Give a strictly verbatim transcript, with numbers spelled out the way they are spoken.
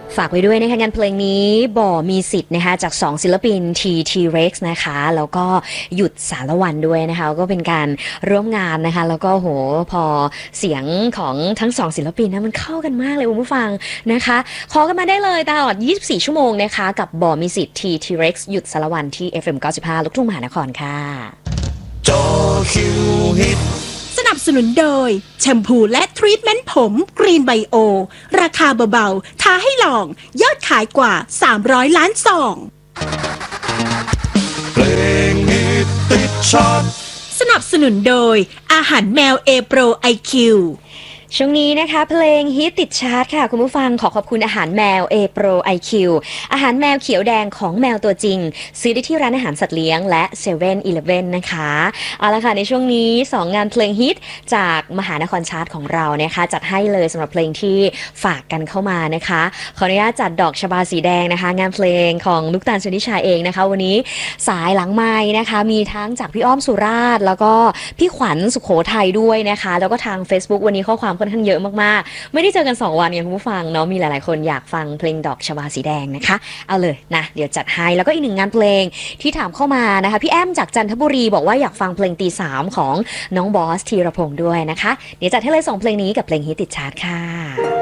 ฝากไว้ด้วยนะคะงานเพลงนี้บ่มีสิทธิ์นะคะจากสองศิลปิน ที ที เร็กซ์ นะคะแล้วก็หยุดสารวันด้วยนะคะก็เป็นการร่วมงานนะคะแล้วก็โหพอเสียงของทั้งสองศิลปินนะมันเข้ากันมากเลยคุณผู้ฟังนะคะขอกันมาได้เลยตลอดยี่สิบสี่ชั่วโมงนะคะกับบ่มีสิทธิ์ ที ที เร็กซ์ หยุดสารวันที่ เอฟ เอ็ม เก้าสิบห้า ลูกทุ่งมหานครค่ะจอคิวฮิตสนับสนุนโดยแชมพูและทรีทเมนต์ผมกรีนไบโอราคาเบาๆท้าให้ลองยอดขายกว่าสามร้อยล้านซองเพลงฮิตติดชาร์ตสนับสนุนโดยอาหารแมวเอโปรไอคิวช่วงนี้นะคะเพลงฮิตติดชาร์ตค่ะคุณผู้ฟังขอขอบคุณอาหารแมว A Pro ไอ คิว อาหารแมวเขียวแดงของแมวตัวจริงซื้อได้ที่ร้านอาหารสัตว์เลี้ยงและเซเว่นอีเลฟเว่นนะคะเอาละค่ะในช่วงนี้สองงานเพลงฮิตจากมหานครชาร์ตของเรานะคะจัดให้เลยสำหรับเพลงที่ฝากกันเข้ามานะคะขออนุญาตจัดดอกชบาสีแดงนะคะงานเพลงของนุกตาลชนิชาเองนะคะวันนี้สายหลังไม้นะคะมีทั้งจากพี่อ้อมสุราษฎร์แล้วก็พี่ขวัญสุโขทัยด้วยนะคะแล้วก็ทาง Facebook วันนี้ข้อความค่อนข้างเยอะมากๆไม่ได้เจอกันสองวันเนี่ยคุณผู้ฟังเนาะมีหลายๆคนอยากฟังเพลงดอกชบาสีแดงนะคะเอาเลยนะเดี๋ยวจัดให้แล้วก็อีกหนึ่งงานเพลงที่ถามเข้ามานะคะพี่แอมจากจันทบุรีบอกว่าอยากฟังเพลงตีสามของน้องบอสธีรพงษ์ด้วยนะคะเดี๋ยวจัดให้เลยสองเพลงนี้กับเพลงฮิตติดชาร์ตค่ะ